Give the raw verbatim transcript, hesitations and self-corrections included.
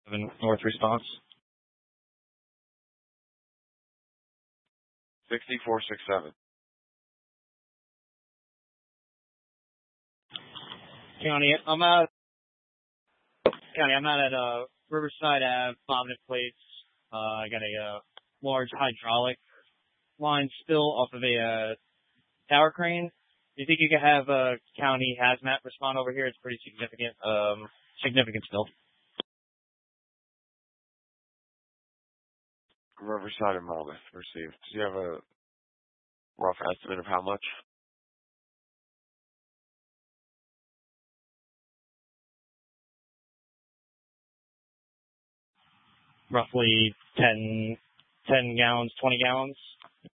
North response. sixty-four sixty-seven. County, I'm out. County, I'm out at uh, Riverside Ave, Providence Place. Uh, I got a uh, large hydraulic line spill off of a uh, tower crane. Do you think you could have a county hazmat respond over here? It's pretty significant. Um, significant spill. Riverside and Monmouth received. Do you have a rough estimate of how much? Roughly ten, ten gallons, twenty gallons.